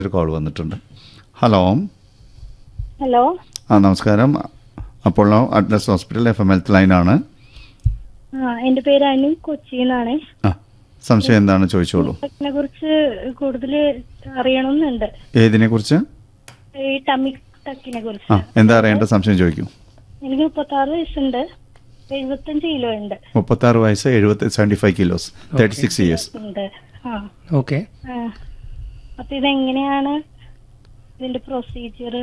ഒരു കോൾ വന്നിട്ടുണ്ട്. Hello. Hello. നമസ്കാരം. Apollo Atlas hospital FM health ലൈനാണ്. എന്റെ പേര് അനു, കൊച്ചിന്നാണ്. സംശയം എന്താണ് ചോദിച്ചോളൂ. ഇതിനെ കുറിച്ച് കൂടുതൽ അറിയണമെന്നുണ്ട്. ഏതിനെ കുറിച്ച്? ഈ ടമ്മി ടക്കിനെ കുറിച്ച്. എന്താ അറിയേണ്ട സംശയം ചോദിക്കൂ. എനിക്ക് 36 വയസ്സുണ്ട്, 75 കിലോ ഉണ്ട്. 36 വയസ്സ്, 75 കിലോസ്, 36 ഇയേഴ്സ് ഉണ്ട്. ഓക്കെ. അപ്പൊ ഇതെങ്ങനെയാണ് ഇതിന്റെ പ്രൊസീജിയർ?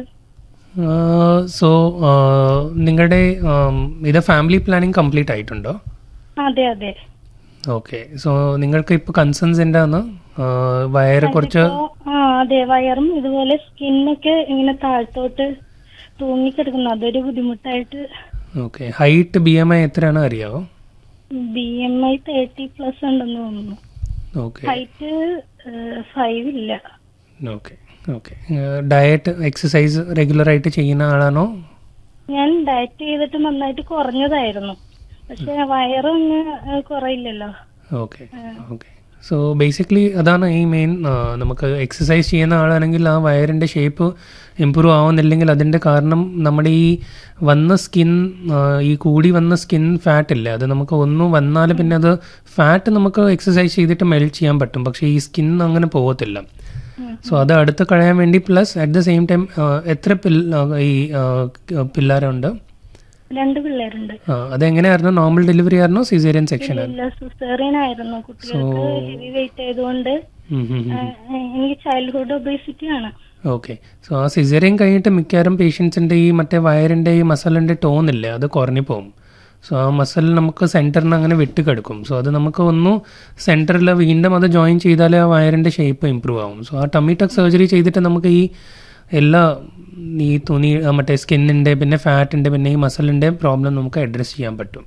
സോ നിങ്ങളുടെ ഇത് ഫാമിലി പ്ലാനിങ് കംപ്ലീറ്റ് ആയിട്ടുണ്ടോ? അതെ അതെ. ഓക്കെ. സോ നിങ്ങൾക്ക് ഇപ്പോൾ കൺസേൺസ് എന്താന്ന്? വയറ് കുറച്ച് അതെ, വയറും ഇതുപോലെ സ്കിന്നൊക്കെ ഇങ്ങനെ താഴത്തോട്ട് തൂങ്ങിക്കിടക്കുന്നു, അതൊരു ബുദ്ധിമുട്ടായിട്ട്. ഓക്കെ. ഹൈറ്റ് BMI എത്രയാണ് അറിയാവോ? BMI 30+ ഉണ്ടെന്ന് തോന്നുന്നു. ഓക്കെ. ഹൈറ്റ് 5 ഇല്ല. Okay okay. ഡയറ്റ് എക്സസൈസ് റെഗുലറായിട്ട് ചെയ്യുന്ന ആളാണോ? ഞാൻ ഡയറ്റ് ചെയ്തിട്ട് നന്നായിട്ട് കുറഞ്ഞതായിരുന്നു, പക്ഷെ വയറൊന്നും കുറയില്ലല്ലോ. Okay okay. സോ ബേസിക്കലി അതാണ് ഈ മെയിൻ. നമുക്ക് എക്സസൈസ് ചെയ്യുന്ന ആളാണെങ്കിൽ ആ വയറിൻ്റെ ഷേപ്പ് ഇമ്പ്രൂവ് ആവുന്നില്ലെങ്കിൽ അതിൻ്റെ കാരണം നമ്മുടെ ഈ വന്ന സ്കിൻ, ഈ കൂടി വന്ന സ്കിൻ ഫാറ്റ് ഇല്ലേ, അത് നമുക്ക് ഒന്നും വന്നാൽ പിന്നെ അത് ഫാറ്റ് നമുക്ക് എക്സസൈസ് ചെയ്തിട്ട് മെൽറ്റ് ചെയ്യാൻ പറ്റും, പക്ഷേ ഈ സ്കിൻ അങ്ങനെ പോകത്തില്ല. സോ അത് അടുത്ത് കളയാൻ വേണ്ടി plus at the same time എത്ര ഈ പിള്ളേരുണ്ട്? 2 പിള്ളേരുണ്ട്. അതെങ്ങനെയായിരുന്നു? നോർമൽ ഡെലിവറി ആയിരുന്നോ സിസേറിയൻ സെക്ഷൻ? സിസേറിയൻ ആയിരുന്നു. കുട്ടികൾക്ക് ഹെവി വെയിറ്റ് ആയതുകൊണ്ട് എനിക്ക് ചൈൽഡ്ഹുഡ് ഒബേസിറ്റി ആണ്. ഓക്കെ. സോ ആ സിസേറിയൻ കഴിഞ്ഞിട്ട് മിക്കവാറും പേഷ്യൻസിൻ്റെ ഈ മറ്റേ വയറിൻ്റെ ഈ മസലിൻ്റെ ടോൺ ഇല്ലേ, അത് കുറഞ്ഞു പോകും. സോ ആ മസൽ നമുക്ക് സെൻറ്ററിന് അങ്ങനെ വിട്ട് കിടക്കും. സോ അത് നമുക്ക് ഒന്ന് സെൻറ്ററിൽ വീണ്ടും അത് ജോയിൻ ചെയ്താലേ ആ വയറിൻ്റെ ഷേപ്പ് ഇമ്പ്രൂവ് ആവും. സോ ആ ടമ്മി ടക്ക് സർജറി ചെയ്തിട്ട് നമുക്ക് ഈ എല്ലാ ഈ തുണി മറ്റേ സ്കിന്നിൻ്റെ പിന്നെ ഫാറ്റിൻ്റെ പിന്നെ ഈ മസലിൻ്റെ പ്രോബ്ലം നമുക്ക് അഡ്രസ് ചെയ്യാൻ പറ്റും.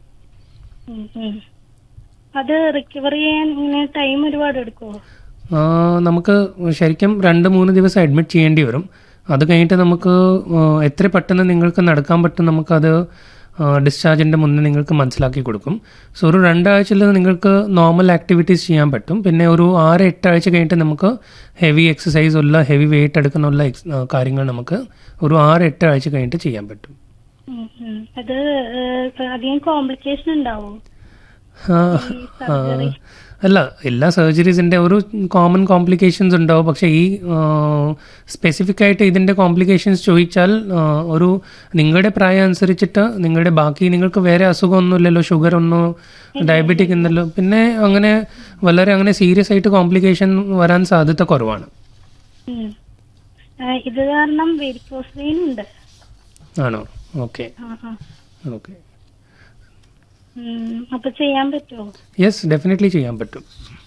അത് റിക്കവർ ചെയ്യാൻ ടൈം ഒരുപാട് എടുക്കുമോ? നമുക്ക് ശരിക്കും 2-3 ദിവസം അഡ്മിറ്റ് ചെയ്യേണ്ടി വരും. അത് കഴിഞ്ഞിട്ട് നമുക്ക് എത്ര പെട്ടെന്ന് നിങ്ങൾക്ക് നടക്കാൻ പറ്റും നമുക്കത് ഡിസ്ചാർജിൻ്റെ മുന്നേ നിങ്ങൾക്ക് മനസ്സിലാക്കി കൊടുക്കും. സോ ഒരു 2 ആഴ്ചയിൽ നിങ്ങൾക്ക് നോർമൽ ആക്ടിവിറ്റീസ് ചെയ്യാൻ പറ്റും. പിന്നെ ഒരു 6-8 ആഴ്ച കഴിഞ്ഞിട്ട് നമുക്ക് ഹെവി എക്സസൈസ് ഉള്ള ഹെവി വെയിറ്റ് എടുക്കുന്നുള്ള കാര്യങ്ങൾ നമുക്ക് ഒരു 6-8 ആഴ്ച കഴിഞ്ഞിട്ട് ചെയ്യാൻ പറ്റും. അത് അധികം കോംപ്ലിക്കേഷൻ ഉണ്ടാവും? അല്ല, എല്ലാ സർജറീസിൻ്റെ ഒരു കോമൺ കോംപ്ലിക്കേഷൻസ് ഉണ്ടാവും. പക്ഷേ ഈ സ്പെസിഫിക് ആയിട്ട് ഇതിൻ്റെ കോംപ്ലിക്കേഷൻസ് ചോദിച്ചാൽ ഒരു നിങ്ങളുടെ പ്രായം അനുസരിച്ചിട്ട് നിങ്ങളുടെ ബാക്കി നിങ്ങൾക്ക് വേറെ അസുഖമൊന്നുമില്ലല്ലോ, ഷുഗർ ഒന്നും ഡയബറ്റിക് ഉണ്ടല്ലോ, പിന്നെ അങ്ങനെ വളരെ അങ്ങനെ സീരിയസ് ആയിട്ട് കോംപ്ലിക്കേഷൻ വരാൻ സാധ്യത കുറവാണ്. ഇത് കാരണം വെരിക്കോസ് വെയിൻ ഉണ്ട്. ആണോ? Okay okay. അപ്പൊ ചെയ്യാൻ പറ്റുമോ? യെസ്, ഡെഫിനറ്റ്ലി ചെയ്യാൻ പറ്റും.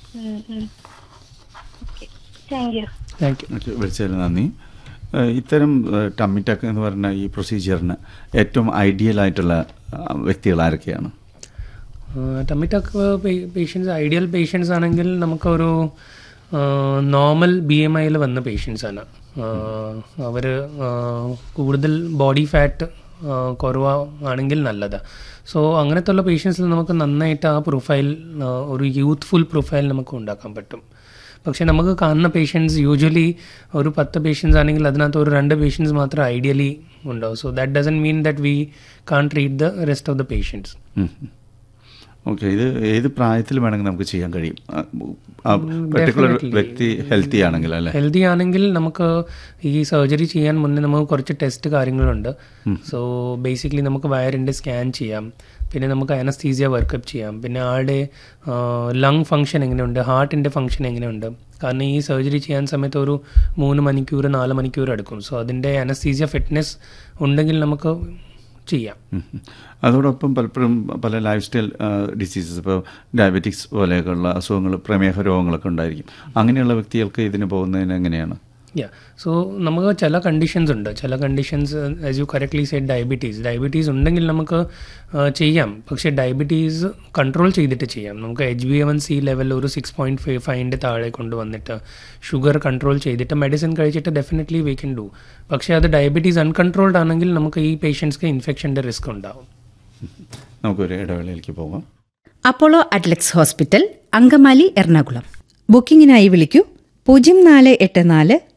വിളിച്ചതിൽ നന്ദി. ഇത്തരം ടമ്മി ടക്ക് എന്ന് പറഞ്ഞ ഈ പ്രൊസീജിയറിന് ഏറ്റവും ഐഡിയൽ ആയിട്ടുള്ള വ്യക്തികൾ ആരൊക്കെയാണ്? ടമ്മി ടക്ക് പേഷ്യൻസ് ഐഡിയൽ പേഷ്യൻസ് ആണെങ്കിൽ നമുക്കൊരു നോർമൽ BMIയിൽ വന്ന പേഷ്യൻസ് ആണ്. അവർ കൂടുതൽ ബോഡി ഫാറ്റ് കുറവാണെങ്കിൽ നല്ലതാണ്. സോ അങ്ങനത്തെ ഉള്ള പേഷ്യൻസിൽ നമുക്ക് നന്നായിട്ട് ആ പ്രൊഫൈൽ ഒരു യൂത്ത്ഫുൾ പ്രൊഫൈൽ നമുക്ക് ഉണ്ടാക്കാൻ പറ്റും. പക്ഷേ നമുക്ക് കാണുന്ന പേഷ്യൻസ് യൂഷ്വലി ഒരു 10 പേഷ്യൻസ് ആണെങ്കിൽ അതിനകത്ത് ഒരു 2 പേഷ്യൻസ് മാത്രം ഐഡിയലി ഉണ്ടാവും. So that doesn't mean that we can't treat the rest of the patients. Okay. ഇത് ഏത് പ്രായത്തിൽ വേണമെങ്കിൽ നമുക്ക് ചെയ്യാൻ കഴിയും? പർട്ടിക്കുലർ വ്യക്തി ഹെൽത്തി ആണെങ്കിൽ അല്ലേ? ഹെൽത്തി ആണെങ്കിൽ നമുക്ക് ഈ സർജറി ചെയ്യാൻ മുന്നേ നമുക്ക് കുറച്ച് ടെസ്റ്റ് കാര്യങ്ങളുണ്ട്. സോ ബേസിക്കലി നമുക്ക് വയറിൻ്റെ സ്കാൻ ചെയ്യാം, പിന്നെ നമുക്ക് അനസ്തീസിയ വർക്കപ്പ് ചെയ്യാം, പിന്നെ ആളുടെ ലങ് ഫങ്ഷൻ എങ്ങനെയുണ്ട്, ഹാർട്ടിൻ്റെ ഫങ്ഷൻ എങ്ങനെയുണ്ട്. കാരണം ഈ സർജറി ചെയ്യാൻ സമയത്ത് ഒരു 3 മണിക്കൂർ 4 മണിക്കൂർ എടുക്കും. സോ അതിൻ്റെ അനസ്തീസിയ ഫിറ്റ്നസ് ഉണ്ടെങ്കിൽ നമുക്ക് ചെയ്യാം. അതോടൊപ്പം പലപ്പോഴും പല ലൈഫ് സ്റ്റൈൽ ഡിസീസസ്, ഇപ്പോൾ ഡയബറ്റിക്സ് പോലെയൊക്കെയുള്ള അസുഖങ്ങൾ, പ്രമേഹ രോഗങ്ങളൊക്കെ ഉണ്ടായിരിക്കും. അങ്ങനെയുള്ള വ്യക്തികൾക്ക് ഇതിന് പോകുന്നതിന് എങ്ങനെയാണ്? സോ നമുക്ക് ചില കണ്ടീഷൻസ് ഉണ്ട്. ചില conditions as you correctly Z diabetes ഉണ്ടെങ്കിൽ നമുക്ക് ചെയ്യാം. പക്ഷേ ഡയബറ്റീസ് കൺട്രോൾ ചെയ്തിട്ട് ചെയ്യാം. നമുക്ക് HbA1c ലെവൽ ഒരു 6.5 താഴെ കൊണ്ടുവന്നിട്ട് ഷുഗർ കൺട്രോൾ ചെയ്തിട്ട് മെഡിസിൻ കഴിച്ചിട്ട് ഡെഫിനറ്റ്ലി വി കൻ ഡു. പക്ഷേ അത് ഡയബറ്റീസ് അൺകൺട്രോൾഡ് ആണെങ്കിൽ നമുക്ക് ഈ പേഷ്യൻസ്ക്ക് ഇൻഫെക്ഷൻ്റെ റിസ്ക് ഉണ്ടാവും. നമുക്കൊരു ഇടവേളയിലേക്ക് പോകാം. Apollo Adlux hospital, Angamaly, Ernakulam. ബുക്കിംഗിനായി വിളിക്കൂ 0484